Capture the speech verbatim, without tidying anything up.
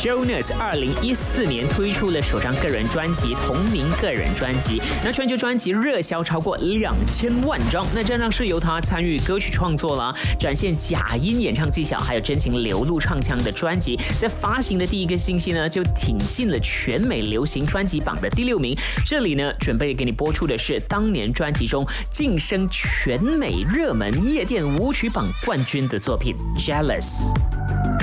Jonas 二零一四年推出了首张个人专辑，同名个人专辑，那全球专辑热销超过两千万张。那这张是由他参与歌曲创作啦，展现假音演唱技巧，还有真情流露唱腔的专辑，在发行的第一个星期呢，就挺进了全美流行专辑榜的第六名。这里呢，准备给你播出的是当年专辑中晋升全美热门夜店舞曲榜冠军的作品《Jealous》。